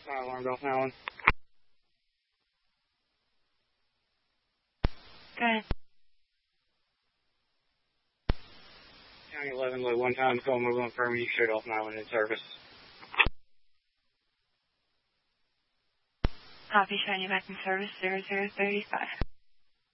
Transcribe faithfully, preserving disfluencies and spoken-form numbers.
Fire alarm, Dolph Allen. Go ahead. County eleven, low one time, call mobile and firm, you should Dolphin Island in service. Copy, showing you back in service, zero zero three five.